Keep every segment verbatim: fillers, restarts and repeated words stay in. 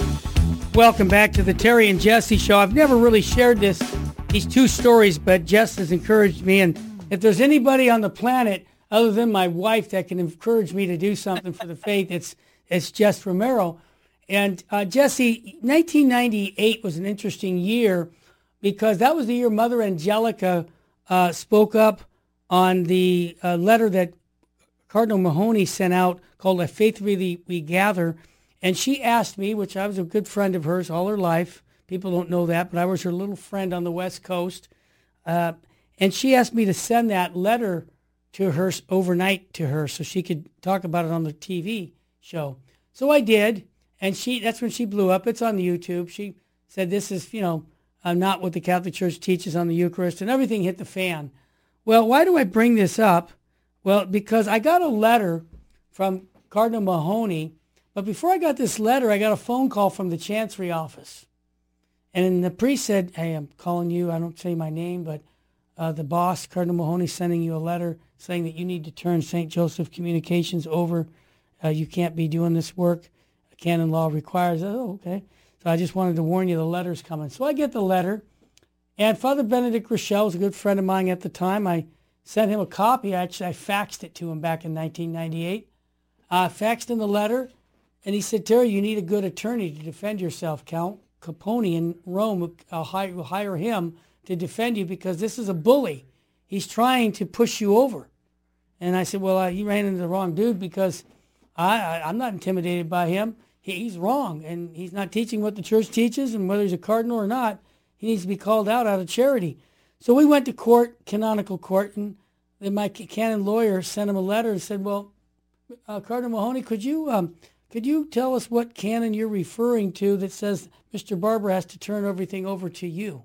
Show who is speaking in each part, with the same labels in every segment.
Speaker 1: Welcome back to the Terry and Jesse Show. I've never really shared this, these two stories, but Jess has encouraged me. And if there's anybody on the planet other than my wife that can encourage me to do something for the faith, it's it's Jess Romero. And uh, Jesse, nineteen ninety-eight was an interesting year because that was the year Mother Angelica uh, spoke up on the uh, letter that Cardinal Mahoney sent out called A Faith Really We Gather. And she asked me, which I was a good friend of hers all her life. People don't know that, but I was her little friend on the West Coast. Uh, and she asked me to send that letter to her overnight to her so she could talk about it on the T V show. So I did, and she that's when she blew up. It's on the YouTube. She said, this is, you know, uh, not what the Catholic Church teaches on the Eucharist, and everything hit the fan. Well, why do I bring this up? Well, because I got a letter from Cardinal Mahoney. But before I got this letter, I got a phone call from the Chancery office. And the priest said, hey, I'm calling you. I don't say my name, but uh, the boss, Cardinal Mahoney, sending you a letter saying that you need to turn Saint Joseph Communications over. Uh, you can't be doing this work. Canon law requires it. Oh, okay. So I just wanted to warn you the letter's coming. So I get the letter. And Father Benedict Rochelle was a good friend of mine at the time. I sent him a copy. Actually, I faxed it to him back in nineteen ninety-eight. I uh, faxed him the letter. And he said, Terry, you need a good attorney to defend yourself. Count Capone in Rome, I'll hire, will hire him to defend you because this is a bully. He's trying to push you over. And I said, well, uh, you ran into the wrong dude because I, I, I'm not intimidated by him. He, he's wrong, and he's not teaching what the church teaches, and whether he's a cardinal or not, he needs to be called out out of charity. So we went to court, canonical court, and then my canon lawyer sent him a letter and said, well, uh, Cardinal Mahoney, could you... Um, Could you tell us what canon you're referring to that says Mister Barber has to turn everything over to you?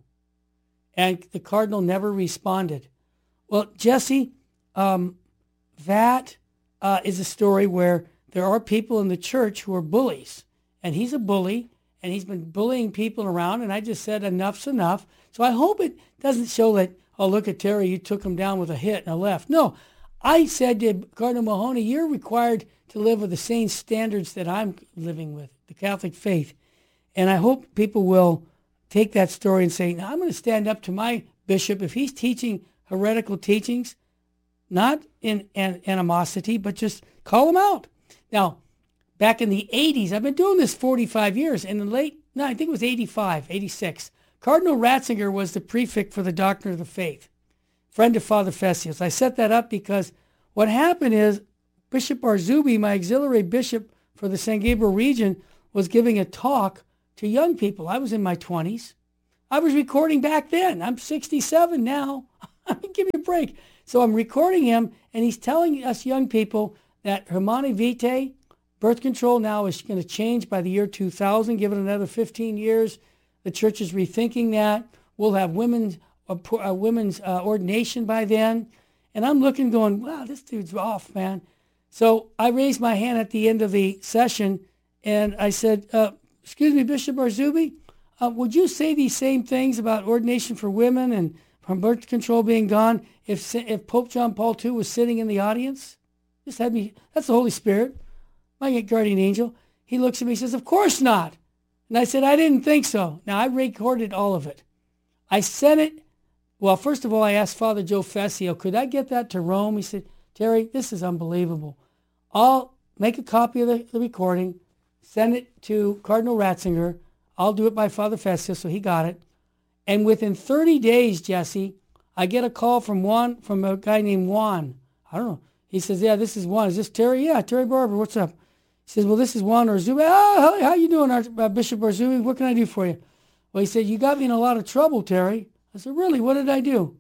Speaker 1: And the cardinal never responded. Well, Jesse, um, that uh, is a story where there are people in the church who are bullies. And he's a bully, and he's been bullying people around, and I just said enough's enough. So I hope it doesn't show that, oh, look at Terry, you took him down with a hit and a left. No, I said to Cardinal Mahoney, you're required to live with the same standards that I'm living with, the Catholic faith. And I hope people will take that story and say, now I'm going to stand up to my bishop. If he's teaching heretical teachings, not in an animosity, but just call him out. Now, back in the eighties, I've been doing this forty-five years. In the late, no, I think it was eighty-five, eighty-six, Cardinal Ratzinger was the prefect for the Doctrine of the Faith, friend of Father Fessius. I set that up because what happened is Bishop Arzubi, my auxiliary bishop for the San Gabriel region, was giving a talk to young people. I was in my twenties. I was recording back then. I'm sixty-seven now. I mean, give me a break. So I'm recording him, and he's telling us young people that Humanae Vitae, birth control now is going to change by the year two thousand. Give it another fifteen years. The church is rethinking that. We'll have women's, uh, uh, women's uh, ordination by then. And I'm looking going, wow, this dude's off, man. So I raised my hand at the end of the session, and I said, uh, excuse me, Bishop Arzubi, uh, would you say these same things about ordination for women and from birth control being gone if if Pope John Paul the Second was sitting in the audience? Just had me, that's the Holy Spirit, my guardian angel. He looks at me and says, of course not. And I said, I didn't think so. Now, I recorded all of it. I sent it. Well, first of all, I asked Father Joe Fessio, could I get that to Rome? He said, Terry, this is unbelievable. I'll make a copy of the, the recording, send it to Cardinal Ratzinger. I'll do it by Father Fessio, so he got it. And within thirty days, Jesse, I get a call from Juan, from a guy named Juan. I don't know. He says, yeah, this is Juan. Is this Terry? Yeah, Terry Barber. What's up? He says, well, this is Juan Arzubi. Oh, how, how you doing, uh, Bishop Arzubi? What can I do for you? Well, he said, you got me in a lot of trouble, Terry. I said, really? What did I do?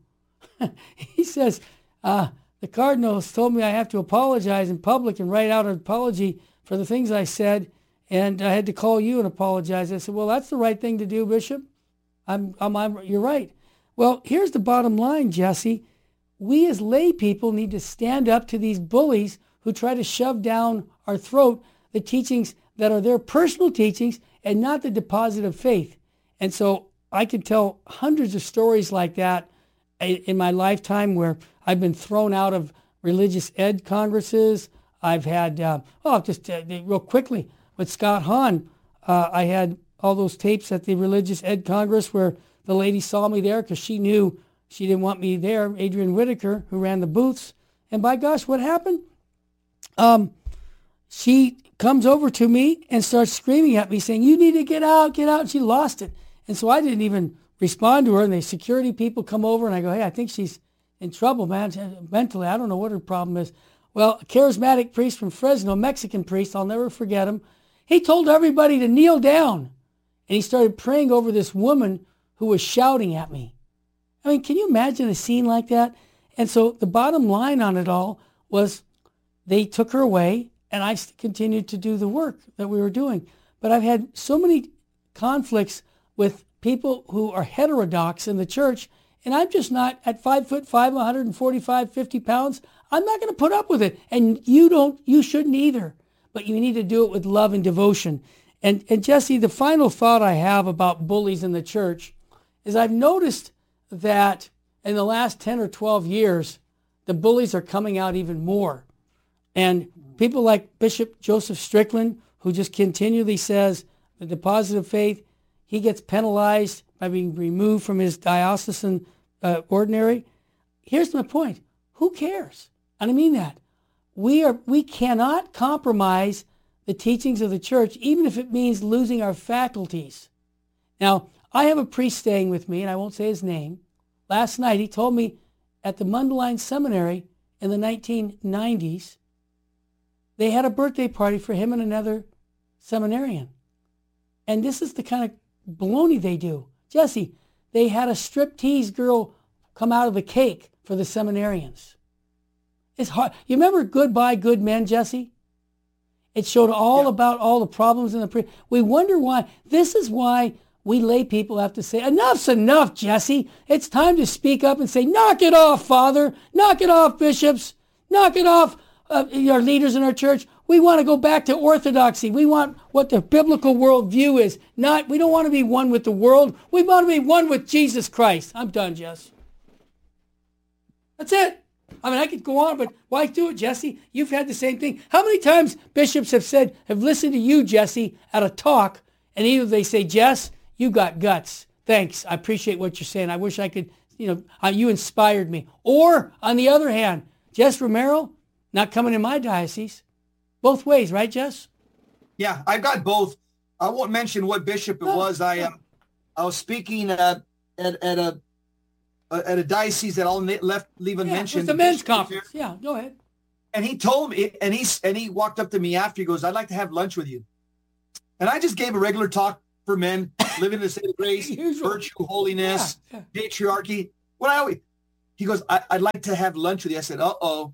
Speaker 1: He says, uh, the cardinals told me I have to apologize in public and write out an apology for the things I said, and I had to call you and apologize. I said, well, that's the right thing to do, Bishop. I'm, I'm, I'm, you're right. Well, here's the bottom line, Jesse. We as lay people need to stand up to these bullies who try to shove down our throat the teachings that are their personal teachings and not the deposit of faith. And so I could tell hundreds of stories like that in my lifetime where I've been thrown out of religious ed congresses. I've had, uh, oh, just uh, real quickly, with Scott Hahn, Uh, I had all those tapes at the Religious Ed Congress where the lady saw me there because she knew she didn't want me there, Adrian Whitaker, who ran the booths. And by gosh, what happened? Um, she comes over to me and starts screaming at me saying, you need to get out, get out. And she lost it. And so I didn't even respond to her. And the security people come over and I go, hey, I think she's in trouble, man, mentally. I don't know what her problem is. Well, a charismatic priest from Fresno, Mexican priest, I'll never forget him. He told everybody to kneel down. And he started praying over this woman who was shouting at me. I mean, can you imagine a scene like that? And so the bottom line on it all was they took her away, and I continued to do the work that we were doing. But I've had so many conflicts with people who are heterodox in the church, and I'm just not, at five foot five, one forty-five, fifty pounds, I'm not going to put up with it. And you don't, you shouldn't either. But you need to do it with love and devotion. And, and Jesse, the final thought I have about bullies in the church is I've noticed that in the last ten or twelve years, the bullies are coming out even more. And people like Bishop Joseph Strickland, who just continually says the deposit of faith, he gets penalized by being removed from his diocesan uh, ordinary. Here's my point. Who cares? And I mean that. We are we cannot compromise the teachings of the church, even if it means losing our faculties. Now, I have a priest staying with me, and I won't say his name. Last night, he told me at the Mundelein Seminary in the nineteen nineties, they had a birthday party for him and another seminarian. And this is the kind of baloney they do. Jesse, they had a striptease girl come out of the cake for the seminarians. It's hard. You remember Goodbye, Good Men, Jesse? It showed all yeah. about all the problems in the pre. We wonder why. This is why we lay people have to say, enough's enough, Jesse. It's time to speak up and say, knock it off, Father. Knock it off, bishops. Knock it off, uh, our leaders in our church. We want to go back to orthodoxy. We want what the biblical worldview is. Not. We don't want to be one with the world. We want to be one with Jesus Christ. I'm done, Jess. That's it. I mean, I could go on, but why do it, Jesse? You've had the same thing. How many times bishops have said, have listened to you, Jesse, at a talk, and either they say, Jess, you got guts. Thanks. I appreciate what you're saying. I wish I could, you know, uh, you inspired me. Or, on the other hand, Jess Romero, not coming in my diocese. Both ways, right, Jess?
Speaker 2: Yeah, I've got both. I won't mention what bishop it oh, was. I um, I was speaking uh, at at a uh, at a diocese that I'll ne- left leave unmentioned.
Speaker 1: Yeah, it was the men's conference. Here. Yeah, go ahead.
Speaker 2: And he told me, and he and he walked up to me after. He goes, "I'd like to have lunch with you." And I just gave a regular talk for men living in the state of grace, virtue, holiness, yeah, yeah. patriarchy. What I always, he goes, I, "I'd like to have lunch with you." I said, "Uh oh."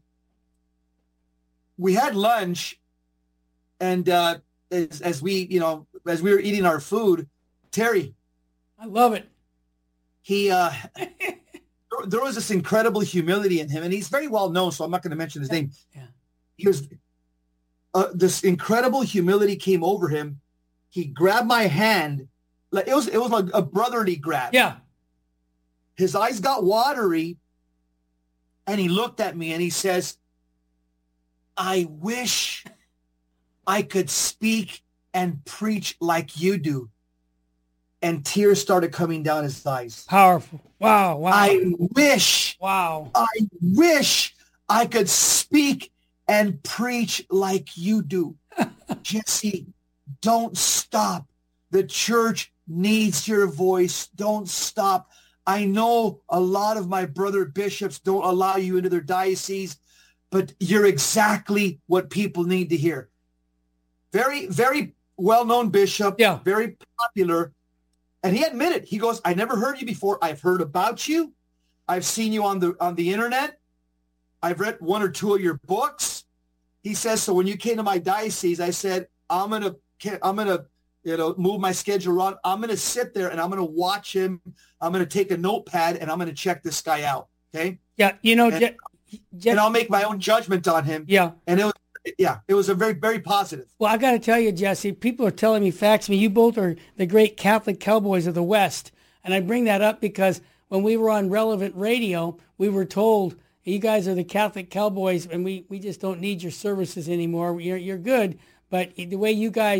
Speaker 2: We had lunch, and uh, as, as we, you know, as we were eating our food, Terry,
Speaker 1: I love it.
Speaker 2: He, uh, there, there was this incredible humility in him, and he's very well known, so I'm not going to mention his
Speaker 1: yeah.
Speaker 2: name.
Speaker 1: Yeah.
Speaker 2: He was, uh, this incredible humility came over him. He grabbed my hand, like it was, it was like a brotherly grab.
Speaker 1: Yeah.
Speaker 2: His eyes got watery, and he looked at me, and he says, I wish I could speak and preach like you do. And tears started coming down his eyes.
Speaker 1: Powerful. Wow. Wow.
Speaker 2: I wish.
Speaker 1: Wow.
Speaker 2: I wish I could speak and preach like you do. Jesse, don't stop. The church needs your voice. Don't stop. I know a lot of my brother bishops don't allow you into their diocese, but you're exactly what people need to hear. Very, very well-known bishop,
Speaker 1: yeah.
Speaker 2: very popular. And he admitted, he goes, I never heard you before. I've heard about you. I've seen you on the on the internet. I've read one or two of your books. He says, so when you came to my diocese, I said, I'm going to, I'm going to, you know, move my schedule around. I'm going to sit there and I'm going to watch him. I'm going to take a notepad and I'm going to check this guy out. Okay.
Speaker 1: Yeah. You know,
Speaker 2: and,
Speaker 1: Je- Je-
Speaker 2: and I'll make my own judgment on him.
Speaker 1: Yeah.
Speaker 2: And it was, yeah, it was a very, very positive.
Speaker 1: Well, I got to tell you, Jesse, people are telling me, fax me, you both are the great Catholic cowboys of the West. And I bring that up because when we were on Relevant Radio, we were told, you guys are the Catholic cowboys and we, we just don't need your services anymore. You're, you're good. But the way you guys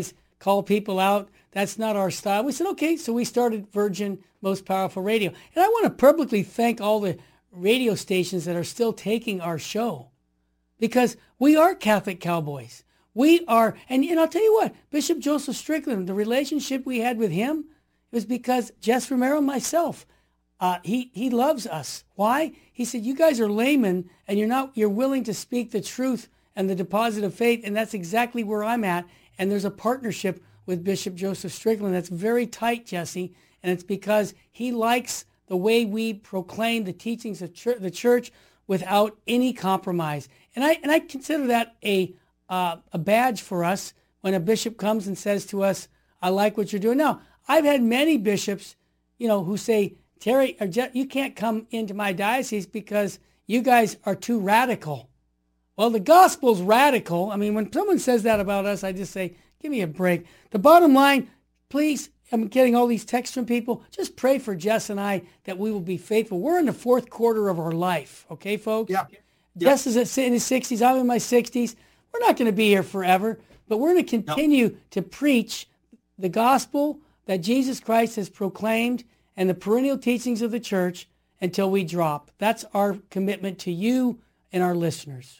Speaker 1: call people out. That's not our style. We said, okay, so we started Virgin Most Powerful Radio. And I want to publicly thank all the radio stations that are still taking our show, because we are Catholic cowboys. We are, and, and I'll tell you what, Bishop Joseph Strickland, the relationship we had with him was because Jess Romero and myself, uh, he, he loves us. Why? He said, you guys are laymen and you're not, you're willing to speak the truth and the deposit of faith. And that's exactly where I'm at. And there's a partnership with Bishop Joseph Strickland that's very tight, Jesse. And it's because he likes the way we proclaim the teachings of church, the church without any compromise. And I, and I consider that a, uh, a badge for us when a bishop comes and says to us, I like what you're doing. Now, I've had many bishops, you know, who say, Terry, you can't come into my diocese because you guys are too radical. Well, the gospel's radical. I mean, when someone says that about us, I just say, give me a break. The bottom line, please, I'm getting all these texts from people. Just pray for Jess and I that we will be faithful. We're in the fourth quarter of our life. Okay, folks?
Speaker 2: Yeah.
Speaker 1: Jess is in his sixties. I'm in my sixties. We're not going to be here forever, but we're going to continue no. to preach the gospel that Jesus Christ has proclaimed and the perennial teachings of the church until we drop. That's our commitment to you and our listeners.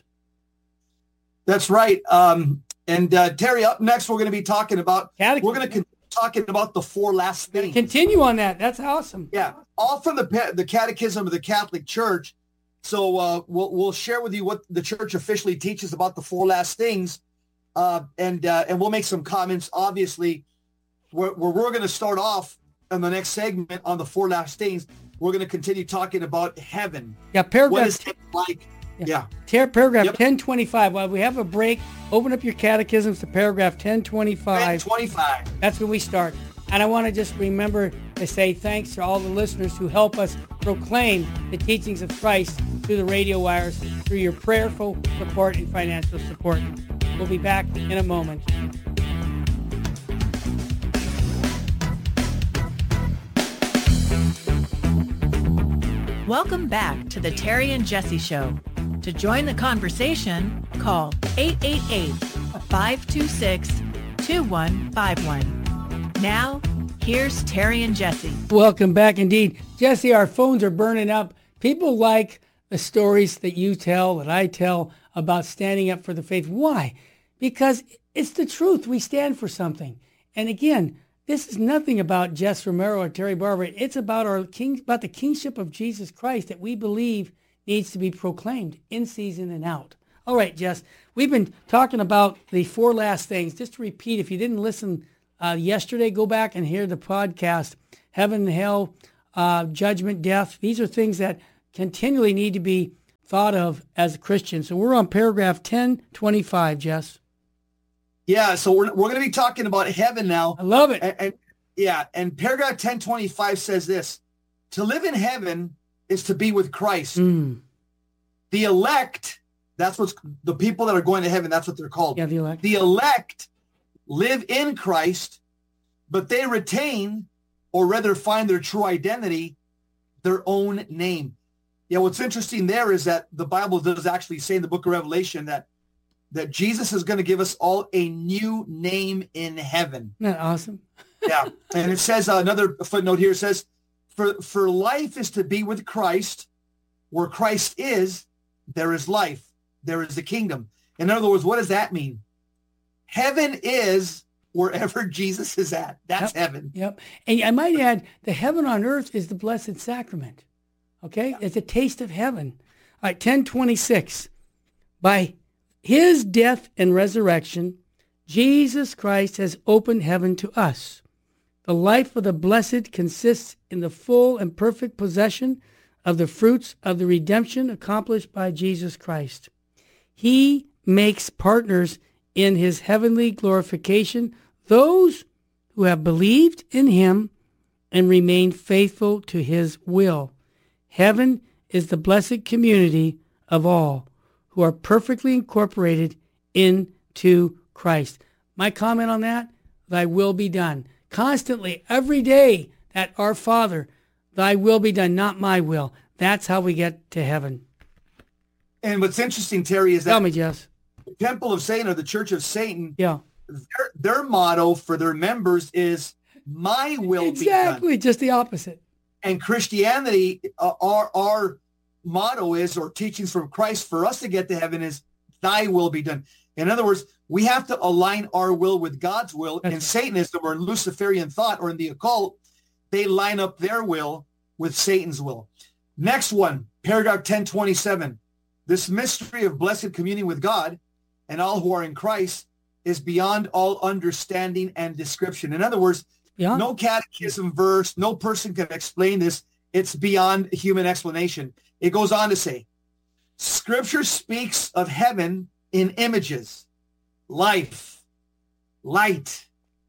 Speaker 2: That's right. Um, and uh, Terry, up next, we're going to be talking about,
Speaker 1: Catechism.
Speaker 2: we're going to continue talking about the four last things.
Speaker 1: Continue on that. That's awesome.
Speaker 2: Yeah. All from the the Catechism of the Catholic Church. So uh, we'll, we'll share with you what the church officially teaches about the four last things. Uh, and, uh, and we'll make some comments, obviously, where, where we're going to start off in the next segment on the four last things. We're going to continue talking about heaven.
Speaker 1: Yeah, paragraph.
Speaker 2: What is heaven like? Yeah.
Speaker 1: yeah. Paragraph
Speaker 2: yep.
Speaker 1: ten twenty-five. While we have a break, open up your catechisms to paragraph ten twenty-five.
Speaker 2: ten twenty-five.
Speaker 1: That's where we start. And I want to just remember to say thanks to all the listeners who help us proclaim the teachings of Christ through the radio wires, through your prayerful support and financial support. We'll be back in a moment.
Speaker 3: Welcome back to the Terry and Jesse Show. To join the conversation, call eight eight eight, five two six, two one five one. Now, here's Terry and Jesse.
Speaker 1: Welcome back indeed. Jesse, our phones are burning up. People like the stories that you tell, that I tell about standing up for the faith. Why? Because it's the truth. We stand for something. And again, this is nothing about Jess Romero or Terry Barber. It's about our king, about the kingship of Jesus Christ that we believe needs to be proclaimed in season and out. All right, Jess, we've been talking about the four last things. Just to repeat, if you didn't listen uh, yesterday, go back and hear the podcast. Heaven and hell, uh, judgment, death. These are things that continually need to be thought of as a Christian. So we're on paragraph ten twenty-five, Jess.
Speaker 2: Yeah, so we're we're going to be talking about heaven now.
Speaker 1: I love it.
Speaker 2: And, and yeah, and paragraph ten twenty-five says this: to live in heaven is to be with Christ.
Speaker 1: Mm.
Speaker 2: The elect, that's what's the people that are going to heaven. That's what they're called.
Speaker 1: Yeah, the elect.
Speaker 2: The elect live in Christ, but they retain, or rather find their true identity, their own name. Yeah, what's interesting there is that the Bible does actually say in the book of Revelation that that Jesus is going to give us all a new name in heaven.
Speaker 1: Isn't that awesome?
Speaker 2: Yeah. And it says, uh, another footnote here says, for, for life is to be with Christ. Where Christ is, there is life. There is the kingdom. In other words, what does that mean? Heaven is wherever Jesus is at. That's
Speaker 1: yep.
Speaker 2: heaven.
Speaker 1: Yep. And I might add, the heaven on earth is the Blessed Sacrament. Okay? Yeah. It's a taste of heaven. All right, ten twenty-six. By his death and resurrection, Jesus Christ has opened heaven to us. The life of the blessed consists in the full and perfect possession of the fruits of the redemption accomplished by Jesus Christ. He makes partners in his heavenly glorification those who have believed in him and remain faithful to his will. Heaven is the blessed community of all who are perfectly incorporated into Christ. My comment on that, thy will be done. Constantly, every day, that our Father, thy will be done, not my will. That's how we get to heaven.
Speaker 2: And what's interesting, Terry, is that
Speaker 1: Tell me, Jess.
Speaker 2: the temple of Satan, or the church of Satan,
Speaker 1: yeah.
Speaker 2: their, their motto for their members is my will be done.
Speaker 1: Exactly, just the opposite.
Speaker 2: And Christianity, uh, our, our motto is, or teachings from Christ for us to get to heaven is, thy will be done. In other words, we have to align our will with God's will.
Speaker 1: That's
Speaker 2: in
Speaker 1: right.
Speaker 2: Satanism or in Luciferian thought or in the occult, they line up their will with Satan's will. Next one, paragraph ten twenty-seven. This mystery of blessed communion with God and all who are in Christ is beyond all understanding and description. In other words,
Speaker 1: Yeah.
Speaker 2: no catechism verse, no person can explain this. It's beyond human explanation. It goes on to say, Scripture speaks of heaven in images, life, light,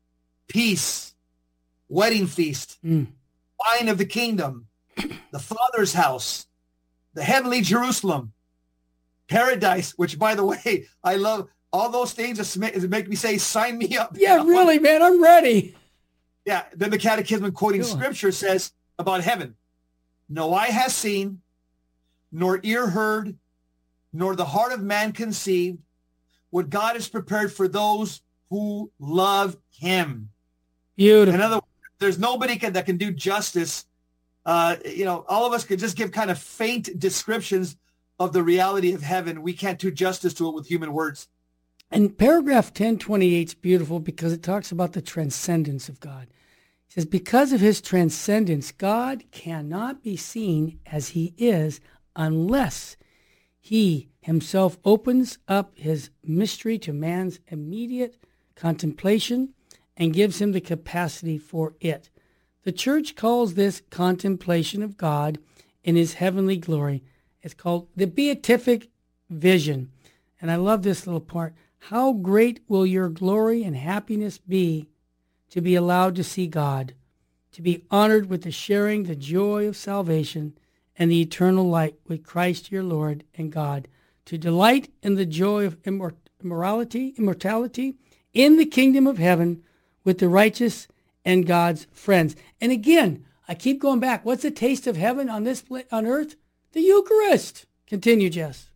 Speaker 2: peace, wedding feast,
Speaker 1: Mm.
Speaker 2: wine of the kingdom, the Father's house, the heavenly Jerusalem, paradise, which, by the way, I love. All those things that make, that make me say, sign me up.
Speaker 1: Yeah, really, man, I'm ready.
Speaker 2: Yeah, then the catechism quoting
Speaker 1: Go on.
Speaker 2: Scripture says about heaven, no eye has seen, nor ear heard, nor the heart of man conceived what God has prepared for those who love him.
Speaker 1: Beautiful.
Speaker 2: In other words, there's nobody can, that can do justice. Uh, you know, all of us could just give kind of faint descriptions of the reality of heaven. We can't do justice to it with human words.
Speaker 1: And paragraph ten twenty-eight is beautiful because it talks about the transcendence of God. It says, because of his transcendence, God cannot be seen as he is unless he himself opens up his mystery to man's immediate contemplation and gives him the capacity for it. The church calls this contemplation of God in his heavenly glory. It's called the beatific vision. And I love this little part. How great will your glory and happiness be to be allowed to see God, to be honored with the sharing the joy of salvation and the eternal light with Christ your Lord and God, to delight in the joy of immor- immorality, immortality in the kingdom of heaven with the righteous and God's friends. And again, I keep going back. What's the taste of heaven on this pla- on earth? The Eucharist. Continue, Jess.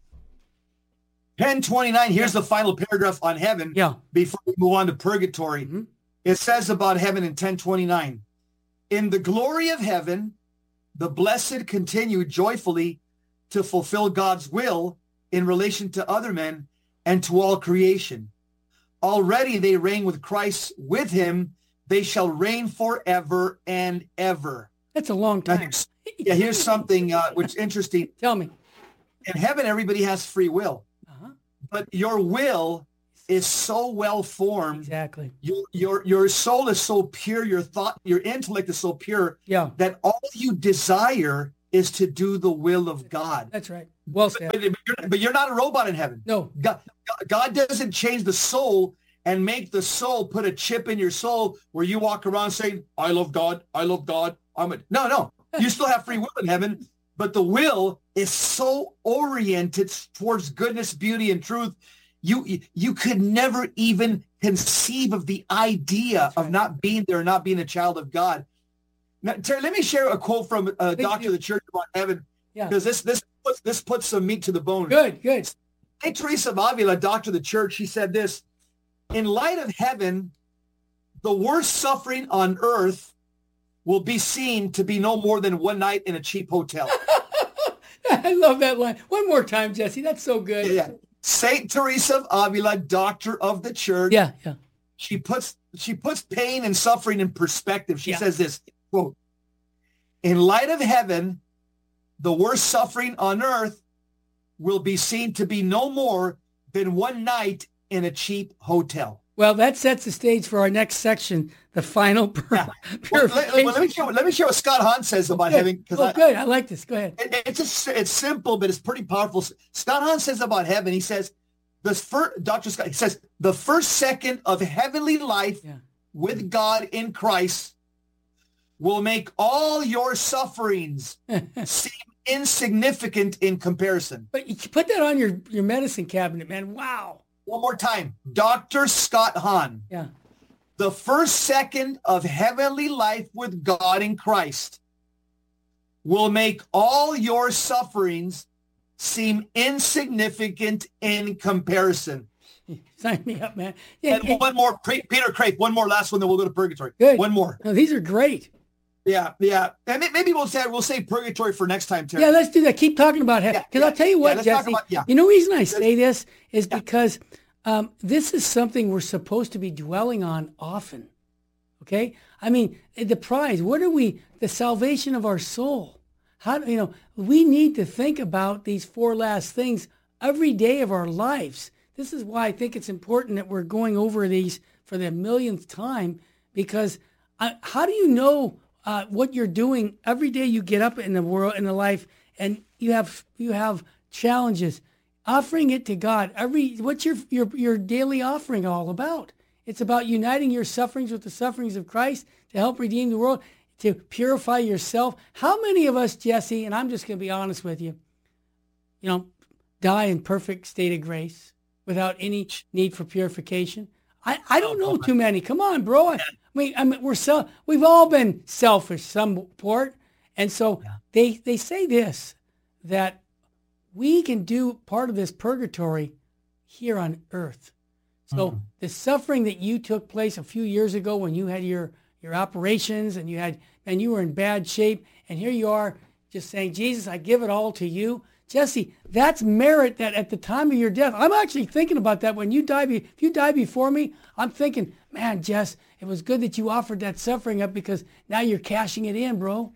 Speaker 2: ten twenty-nine, here's the final paragraph on heaven
Speaker 1: Yeah.
Speaker 2: before we move on to purgatory.
Speaker 1: Mm-hmm.
Speaker 2: It says about heaven in ten twenty-nine, in the glory of heaven, the blessed continue joyfully to fulfill God's will in relation to other men and to all creation. Already they reign with Christ. With him, they shall reign forever and ever.
Speaker 1: That's a long
Speaker 2: Now,
Speaker 1: time.
Speaker 2: here's- yeah, here's something uh, which is interesting.
Speaker 1: Tell me.
Speaker 2: In heaven, everybody has free will.
Speaker 1: Uh-huh.
Speaker 2: But your will is so well formed.
Speaker 1: Exactly.
Speaker 2: Your, your, your soul is so pure. Your thought, your intellect is so pure
Speaker 1: Yeah,
Speaker 2: that all you desire is to do the will of God.
Speaker 1: that's right. Well said.
Speaker 2: But, but, you're, but you're not a robot in heaven.
Speaker 1: No.
Speaker 2: God, God doesn't change the soul and make the soul put a chip in your soul where you walk around saying, I love God. I love God. I'm a... No, no. You still have free will in heaven, but the will is so oriented towards goodness, beauty, and truth. You you could never even conceive of the idea of not being there, not being a child of God. Now, Terry, let me share a quote from a doctor of the Church about heaven,
Speaker 1: Yeah.
Speaker 2: because this this puts this puts some meat to the bone.
Speaker 1: Good, good.
Speaker 2: Saint Teresa of Avila, doctor of the Church, she said this: in light of heaven, the worst suffering on earth will be seen to be no more than one night in a cheap hotel.
Speaker 1: I love that line. One more time, Jesse. That's so good.
Speaker 2: Yeah, yeah. Saint Teresa of Avila, doctor of the Church.
Speaker 1: Yeah, yeah.
Speaker 2: She puts she puts pain and suffering in perspective. She
Speaker 1: Yeah.
Speaker 2: says this, quote, in light of heaven, the worst suffering on earth will be seen to be no more than one night in a cheap hotel.
Speaker 1: Well, that sets the stage for our next section, the final pur-
Speaker 2: Yeah. Well, let,
Speaker 1: purification.
Speaker 2: let me show, let me show what Scott Hahn says about
Speaker 1: Good.
Speaker 2: heaven. Because
Speaker 1: Oh,
Speaker 2: I,
Speaker 1: good. I like this. Go ahead.
Speaker 2: It, it's just, it's simple, but it's pretty powerful. Scott Hahn says about heaven, he says, this first, Doctor Scott, he says, the first second of heavenly life
Speaker 1: Yeah.
Speaker 2: with God in Christ will make all your sufferings seem insignificant in comparison.
Speaker 1: But you can put that on your, your medicine cabinet, man. Wow.
Speaker 2: One more time, Doctor Scott Hahn.
Speaker 1: Yeah.
Speaker 2: The first second of heavenly life with God in Christ will make all your sufferings seem insignificant in comparison.
Speaker 1: Sign me up, man. Yeah,
Speaker 2: And
Speaker 1: yeah.
Speaker 2: one more, Pre- Peter Crape, one more last one, then we'll go to purgatory.
Speaker 1: Good.
Speaker 2: One more.
Speaker 1: No, these are great.
Speaker 2: Yeah, yeah. And may- maybe we'll say we'll say purgatory for next time, Terry.
Speaker 1: Yeah, let's do that. Keep talking about heaven.
Speaker 2: Yeah,
Speaker 1: Because
Speaker 2: yeah,
Speaker 1: I'll tell you
Speaker 2: yeah,
Speaker 1: what,
Speaker 2: let's talk
Speaker 1: Jesse.
Speaker 2: about- yeah.
Speaker 1: You know the reason I say this is
Speaker 2: Yeah.
Speaker 1: because um, this is something we're supposed to be dwelling on often. Okay? I mean, the prize, what are we, the salvation of our soul. How, you know, we need to think about these four last things every day of our lives. This is why I think it's important that we're going over these for the millionth time, because uh, how do you know uh, what you're doing every day you get up in the world, in the life, and you have you have challenges, offering it to God. Every what's your your your daily offering all about? It's about uniting your sufferings with the sufferings of Christ to help redeem the world, to purify yourself. How many of us, Jesse, and I'm just going to be honest with you, you know, die in perfect state of grace without any need for purification? I, I don't know too many. Come on, bro. I mean, I mean we're so, we've all been selfish some part. And so
Speaker 2: Yeah.
Speaker 1: they, they say this, that we can do part of this purgatory here on earth. So
Speaker 2: Mhm.
Speaker 1: the suffering that you took place a few years ago when you had your, your operations and you had, and you were in bad shape, and here you are just saying, Jesus, I give it all to you. Jesse, that's merit that at the time of your death, I'm actually thinking about that when you die, be, if you die before me, I'm thinking, man, Jess, it was good that you offered that suffering up because now you're cashing it in, bro.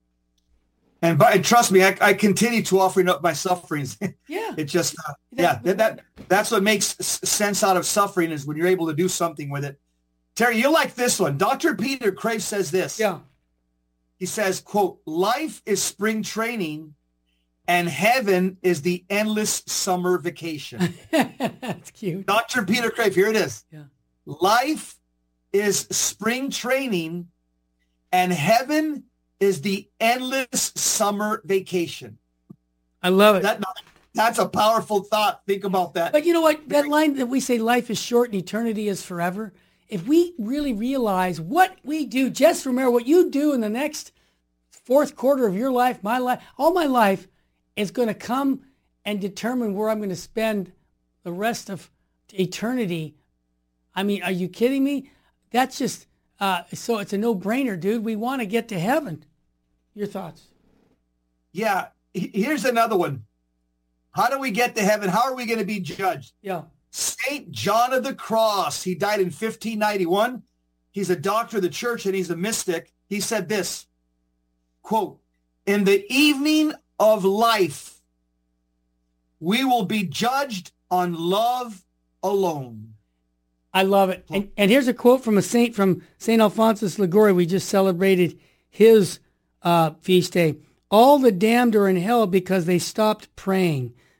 Speaker 2: And, but and trust me, I, I continue to offering up my sufferings.
Speaker 1: Yeah.
Speaker 2: It just, uh, yeah, that, that that's what makes s- sense out of suffering is when you're able to do something with it. Terry, you like this one. Doctor Peter Crave says this.
Speaker 1: Yeah.
Speaker 2: He says, quote, life is spring training and heaven is the endless summer vacation.
Speaker 1: That's cute.
Speaker 2: Doctor Peter Crave, here it is.
Speaker 1: Yeah.
Speaker 2: Life is spring training and heaven is the endless summer vacation.
Speaker 1: I love it.
Speaker 2: That, that's a powerful thought. Think about that.
Speaker 1: But you know what? That line that we say life is short and eternity is forever. If we really realize what we do, just remember what you do in the next fourth quarter of your life, my life, all my life is going to come and determine where I'm going to spend the rest of eternity. I mean, are you kidding me? That's just, uh, so it's a no-brainer, dude. We want to get to heaven. Your thoughts?
Speaker 2: Yeah. H- Here's another one. How do we get to heaven? How are we going to be judged?
Speaker 1: Yeah.
Speaker 2: Saint John of the Cross. He died in fifteen ninety-one. He's a doctor of the church and he's a mystic. He said this, quote, in the evening of life, we will be judged on love alone.
Speaker 1: I love it. And, and here's a quote from a saint, from Saint Alphonsus Liguori. We just celebrated his uh, feast day. All the damned are in hell because they stopped praying.